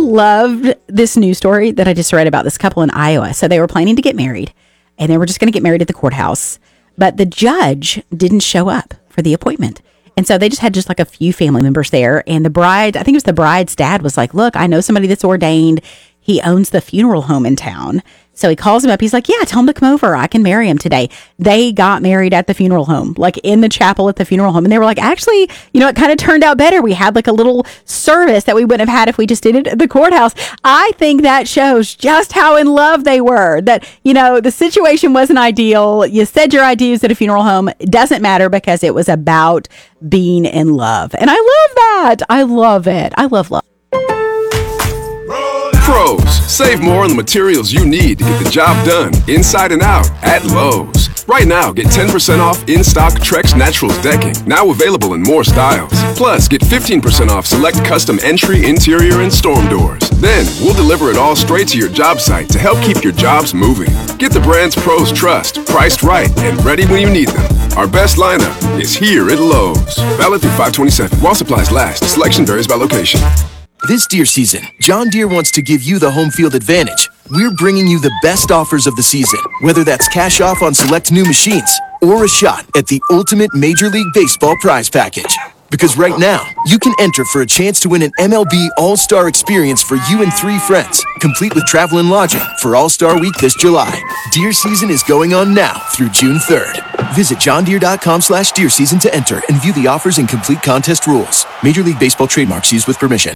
loved this news story that I just read about this couple in Iowa. So they were planning to get married, and they were just going to get married at the courthouse. But the judge didn't show up for the appointment. And so they just had like a few family members there. And the bride, I think it was the bride's dad, was like, look, I know somebody that's ordained. He owns the funeral home in town. So he calls him up. He's like, yeah, tell him to come over. I can marry him today. They got married at the funeral home, like in the chapel at the funeral home. And they were like, actually, it kind of turned out better. We had like a little service that we wouldn't have had if we just did it at the courthouse. I think that shows just how in love they were, that, the situation wasn't ideal. You said your ideas at a funeral home. It doesn't matter because it was about being in love. And I love that. I love it. I love love. Pros, save more on the materials you need to get the job done, inside and out, at Lowe's. Right now, get 10% off in-stock Trex Naturals decking, now available in more styles. Plus, get 15% off select custom entry, interior, and storm doors. Then, we'll deliver it all straight to your job site to help keep your jobs moving. Get the brands pros trust, priced right, and ready when you need them. Our best lineup is here at Lowe's. Valid through 5/27. While supplies last. Selection varies by location. This deer season, John Deere wants to give you the home field advantage. We're bringing you the best offers of the season, whether that's cash off on select new machines or a shot at the ultimate Major League Baseball prize package. Because right now, you can enter for a chance to win an MLB All-Star experience for you and 3 friends, complete with travel and lodging for All-Star Week this July. Deer season is going on now through June 3rd. Visit johndeere.com/deer season to enter and view the offers and complete contest rules. Major League Baseball trademarks used with permission.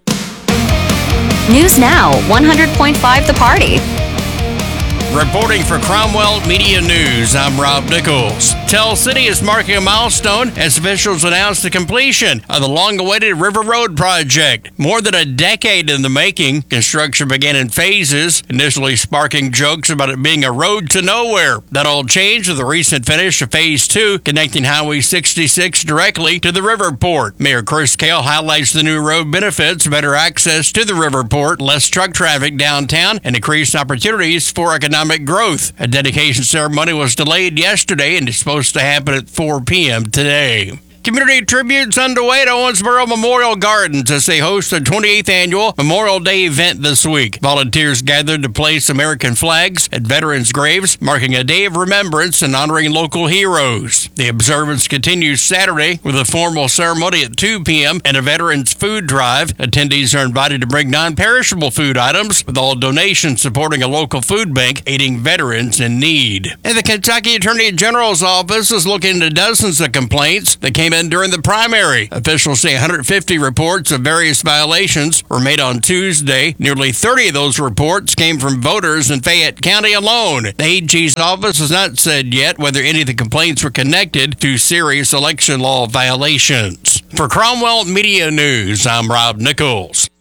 News Now, 100.5 The Party. Reporting for Cromwell Media News, I'm Rob Nichols. Tell City is marking a milestone as officials announced the completion of the long-awaited River Road project. More than a decade in the making, construction began in phases, initially sparking jokes about it being a road to nowhere. That all changed with the recent finish of Phase 2, connecting Highway 66 directly to the Riverport. Mayor Chris Kale highlights the new road benefits, better access to the Riverport, less truck traffic downtown, and increased opportunities for economic growth. A dedication ceremony was delayed yesterday and is supposed to happen at 4 p.m. today. Community tributes underway at Owensboro Memorial Gardens as they host the 28th annual Memorial Day event this week. Volunteers gathered to place American flags at veterans' graves, marking a day of remembrance and honoring local heroes. The observance continues Saturday with a formal ceremony at 2 p.m. and a veterans' food drive. Attendees are invited to bring non-perishable food items, with all donations supporting a local food bank aiding veterans in need. And the Kentucky Attorney General's office is looking into dozens of complaints that came in during the primary. Officials say 150 reports of various violations were made on Tuesday. Nearly 30 of those reports came from voters in Fayette County alone. The AG's office has not said yet whether any of the complaints were connected to serious election law violations. For Cromwell Media News, I'm Rob Nichols.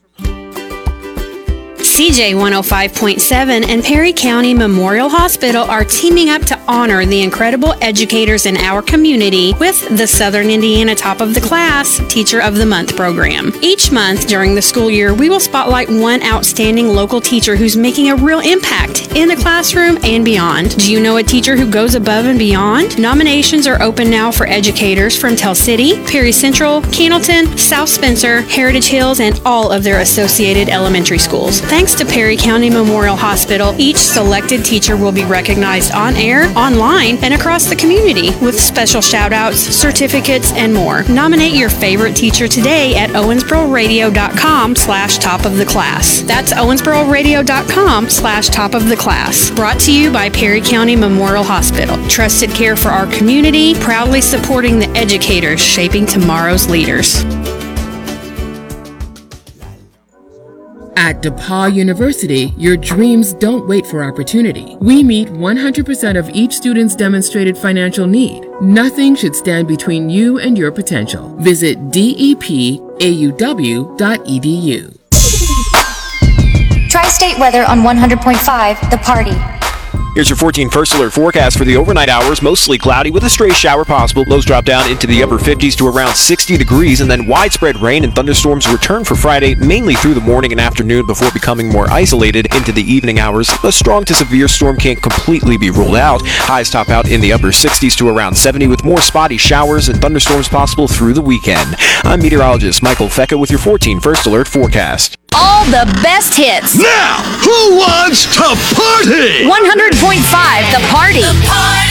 CJ 105.7 and Perry County Memorial Hospital are teaming up to honor the incredible educators in our community with the Southern Indiana Top of the Class Teacher of the Month program. Each month during the school year, we will spotlight one outstanding local teacher who's making a real impact in the classroom and beyond. Do you know a teacher who goes above and beyond? Nominations are open now for educators from Tell City, Perry Central, Cannleton, South Spencer, Heritage Hills, and all of their associated elementary schools. Thanks to Perry County Memorial Hospital, each selected teacher will be recognized on air, online, and across the community with special shout-outs, certificates, and more. Nominate your favorite teacher today at owensbororadio.com/top of the class. That's owensbororadio.com/top of the class. Brought to you by Perry County Memorial Hospital. Trusted care for our community, proudly supporting the educators shaping tomorrow's leaders. At DePauw University, your dreams don't wait for opportunity. We meet 100% of each student's demonstrated financial need. Nothing should stand between you and your potential. Visit depauw.edu. Tri-State weather on 100.5 The Party. Here's your 14 First Alert forecast for the overnight hours. Mostly cloudy with a stray shower possible. Lows drop down into the upper 50s to around 60 degrees, and then widespread rain and thunderstorms return for Friday, mainly through the morning and afternoon before becoming more isolated into the evening hours. A strong to severe storm can't completely be ruled out. Highs top out in the upper 60s to around 70 with more spotty showers and thunderstorms possible through the weekend. I'm meteorologist Michael Fecka with your 14 First Alert forecast. All the best hits. Now, who wants to party? 100.5 The Party.